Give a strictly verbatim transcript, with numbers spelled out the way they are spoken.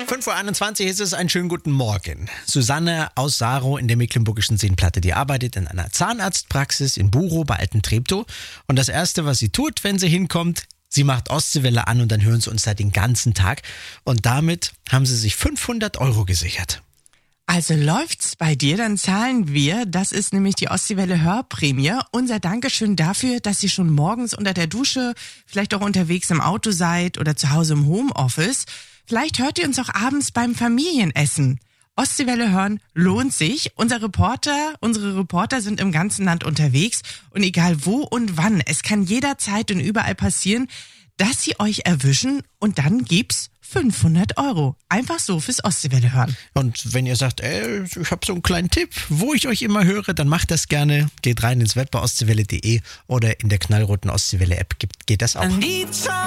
fünf Uhr einundzwanzig ist es, einen schönen guten Morgen. Susanne aus Sarow in der mecklenburgischen Seenplatte, die arbeitet in einer Zahnarztpraxis in Burow bei Alten-Treptow. Und das Erste, was sie tut, wenn sie hinkommt, sie macht Ostseewelle an und dann hören sie uns da den ganzen Tag. Und damit haben sie sich fünfhundert Euro gesichert. Also läuft's bei dir, dann zahlen wir, das ist nämlich die Ostseewelle Hörprämie, unser Dankeschön dafür, dass ihr schon morgens unter der Dusche, vielleicht auch unterwegs im Auto seid oder zu Hause im Homeoffice. Vielleicht hört ihr uns auch abends beim Familienessen. Ostseewelle hören lohnt sich. Unser Reporter, unsere Reporter sind im ganzen Land unterwegs und egal wo und wann, es kann jederzeit und überall passieren, dass sie euch erwischen und dann gibt's fünfhundert Euro. Einfach so fürs Ostseewelle hören. Und wenn ihr sagt, ey, ich habe so einen kleinen Tipp, wo ich euch immer höre, dann macht das gerne. Geht rein ins Web bei ostseewelle punkt de oder in der knallroten Ostseewelle App geht das auch.